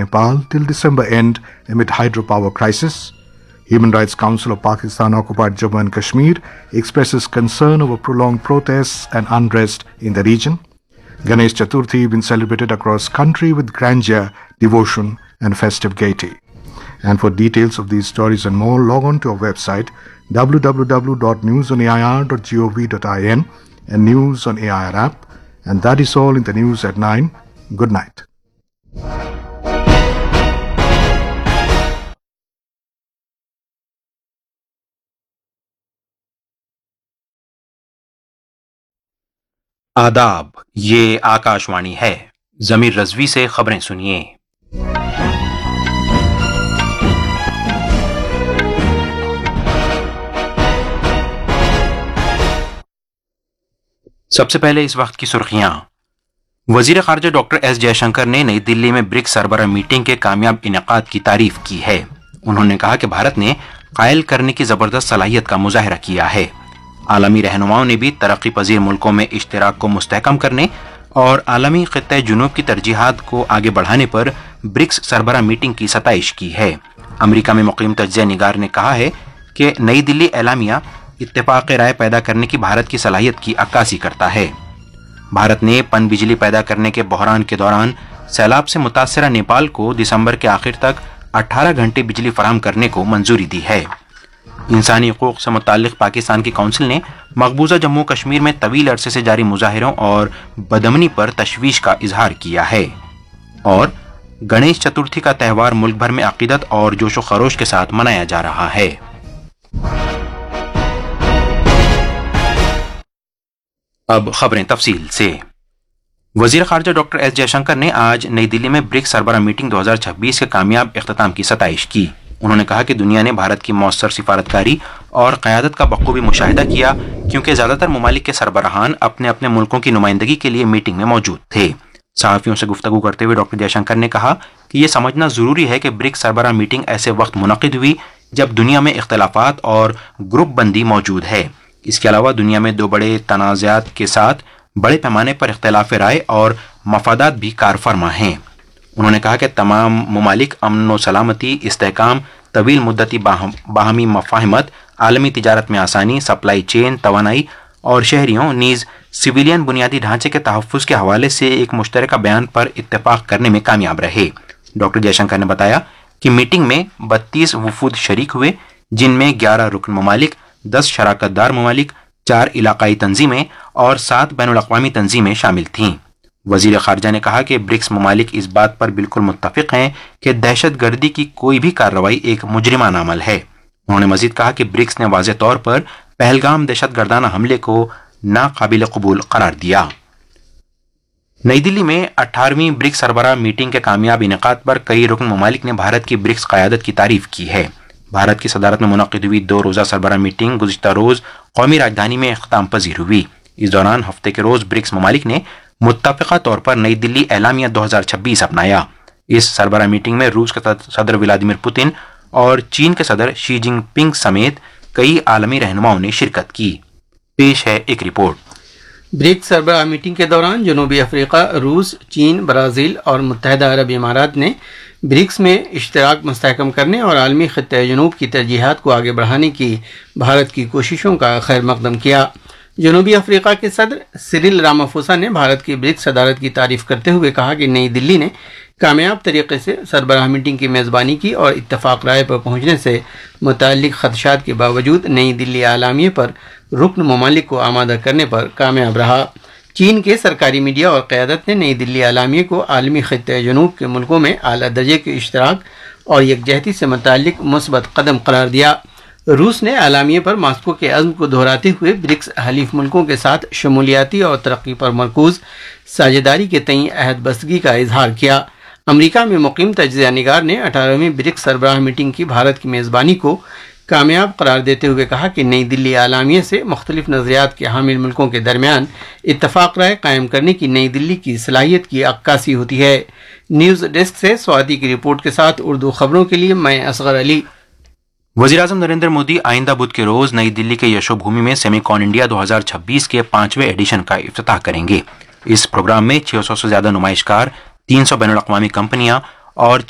Nepal till December end amid hydropower crisis. Human Rights Council of Pakistan occupied Jammu and Kashmir expresses concern over prolonged protests and unrest in the region. Ganesh Chaturthi been celebrated across country with grandeur, devotion and festive gaiety. And for details of these stories and more, log on to our website www.newsonair.gov.in and News on AIR app. And that is all in the news at 9. Good night. आदाब, ये आकाशवाणी है। जमीर रजवी से खबरें सुनिए। सबसे पहले इस वक्त की सुर्खियां। वजीर खारजा डॉक्टर एस जयशंकर ने नई दिल्ली में ब्रिक्स सरबराह मीटिंग के कामयाब इनेकाद की तारीफ की है। उन्होंने कहा कि भारत ने कायल करने की जबरदस्त सलाहियत का मुजाहरा किया है। आलमी रहनुमाओं ने भी तरक्की पजीर मुल्कों में इश्तिराक को मुस्तहकम करने और आलमी खित्ते जुनूब की तरजीहात को आगे बढ़ाने पर ब्रिक्स सरबराह मीटिंग की सताइश की है। अमरीका में मुकीम तज्ज़िया निगार ने कहा है कि नई दिल्ली एलामिया इत्तेफाक राय पैदा करने की भारत की सलाहियत की अक्कासी करता है। भारत ने पन बिजली पैदा करने के बहरान के दौरान सैलाब से मुतासरा नेपाल को दिसंबर के आखिर तक 18 घंटे बिजली फराहम करने को मंजूरी दी है। इंसानी हकूक से मुताल्लिक पाकिस्तान की काउंसिल ने मकबूजा जम्मू कश्मीर में तवील अरसे से जारी मुजाहिरों और बदअमनी पर तशवीश का इजहार किया है। और गणेश चतुर्थी का त्यौहार मुल्क भर में अकीदत और जोशो खरोश के साथ मनाया जा रहा है। अब खबरें तफसील से। वजीर खारजा डॉक्टर एस जयशंकर ने आज नई दिल्ली में ब्रिक्स सरबराह मीटिंग 2026 के कामयाब इख्तिताम की सताइश की। उन्होंने कहा कि दुनिया ने भारत की मौसर सिफारतकारी और क़यादत का बखूबी मुशाहिदा किया, क्योंकि ज़्यादातर ममालिक के सरबराहान अपने अपने मुल्कों की नुमाइंदगी के लिए मीटिंग में मौजूद थे। सहाफ़ियों से गुफ्तगू करते हुए डॉक्टर जयशंकर ने कहा कि यह समझना ज़रूरी है कि ब्रिक्स सरबराह मीटिंग ऐसे वक्त मुनक़िद हुई जब दुनिया में इख्तलाफात और ग्रुप बंदी मौजूद है। इसके अलावा दुनिया में दो बड़े तनाज़ात के साथ बड़े पैमाने पर इख्तिलाफ राय और मफादात भी कारफरमा हैं। उन्होंने कहा कि तमाम ममालिक अमन व सलामती, इस्तेहकाम, तवील मुद्दती बाहमी मफाहमत, आलमी तिजारत में आसानी, सप्लाई चेन, तवानाई और शहरियों नीज़ सिविलियन बुनियादी ढांचे के तहफ़्फ़ुज़ के हवाले से एक मुश्तरका बयान पर इत्तेफाक करने में कामयाब रहे। डॉक्टर जयशंकर ने बताया कि मीटिंग में 32 वफूद शरीक हुए, जिनमें 11 रुकन ममालिक, 10 शराकतदार ममालिक, 4 इलाकाई तंजीमें और 7 बैनुल-अक़वामी तंजीमें शामिल थीं। वजीर खारजा ने कहा कि ब्रिक्स ममालिक इस बात पर बिल्कुल मुत्तफ़िक़ हैं कि दहशत गर्दी की कोई भी कार्रवाई एक मुजरिमाना अमल है। उन्होंने मजीद कहा कि ब्रिक्स ने वाज़ेह तौर पर पहलगाम दहशत गर्दाना हमले को नाकाबिल कबूल करार दिया। नई दिल्ली में 18वीं ब्रिक्स सरबराह मीटिंग के कामयाब इनेकाद पर कई रुकन ममालिक ने भारत की ब्रिक्स क़यादत की तारीफ की है। भारत की सदारत में मुनक़िद हुई 2 रोज़ा सरबराह मीटिंग गुज़िश्ता रोज़ कौमी राजधानी में इख्तिताम पजीर हुई। इस दौरान हफ्ते के रोज़ ब्रिक्स ममालिक ने मुत्तफ़िक़ा तौर पर नई दिल्ली एलामिया 2026 अपनाया। इस सरबराह मीटिंग में रूस के सदर व्लादिमीर पुतिन और चीन के सदर शी जिनपिंग समेत कई आलमी रहनुमाओं ने शिरकत की। पेश है एक रिपोर्ट। ब्रिक्स सरबराह मीटिंग के दौरान जनूबी अफ्रीका, रूस, चीन, ब्राज़ील और मुत्तहदा अरब इमारात ने ब्रिक्स में इश्तिराक मुस्तहकम करने और आलमी खित्ते जुनूब की तरजीहात को आगे बढ़ाने की भारत की कोशिशों का खैर मकदम किया। जनूबी अफ्रीका के सदर सिरिल रामाफोसा ने भारत की ब्रिक्स सदारत की तारीफ करते हुए कहा कि नई दिल्ली ने कामयाब तरीके से सरबराह मीटिंग की मेज़बानी की और इत्तफाक राय पर पहुंचने से मुताल्लिक खदशात के बावजूद नई दिल्ली आलामिये पर रुकन ममालिक को आमादा करने पर कामयाब रहा। चीन के सरकारी मीडिया और क़यादत ने नई दिल्ली आलामिये को आलमी खित्ते जुनूब के मुल्कों में आला दर्जे के इश्तराक और यकजहती से मुताल्लिक मुस्बत कदम करार दिया। रूस ने आलामिये पर मास्को के अज़्म को दोहराते हुए ब्रिक्स हलीफ मुल्कों के साथ शमूलियाती और तरक्की पर मरकूज साझेदारी के तईं अहद बस्तगी का इजहार किया। अमरीका में मुकीम तज्ज़िया निगार ने 18वीं ब्रिक्स सरबराह मीटिंग की भारत की मेज़बानी को कामयाब करार देते हुए कहा कि नई दिल्ली आलामिये से मुख्तलिफ नज़रियात के हामिल मुल्कों के दरमियान इत्तफाक राय कायम करने की नई दिल्ली की सलाहियत की अक्कासी होती है। न्यूज़ डेस्क से स्वाति की रिपोर्ट के साथ उर्दू खबरों के लिए मैं असगर अली। वज़ीर-ए-आज़म नरेंद्र मोदी आइंदा बुध के रोज नई दिल्ली के यशोभूमि में सेमीकॉन इंडिया 2026 के 5वें एडिशन का इफ्तिताह करेंगे। इस प्रोग्राम में 600 से ज्यादा नुमाइशकार, 300 बैनुल-अक़वामी कंपनियां और